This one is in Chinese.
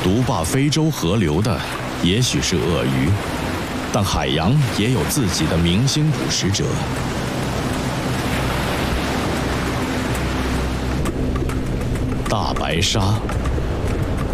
独霸非洲河流的也许是鳄鱼，但海洋也有自己的明星捕食者。大白鲨。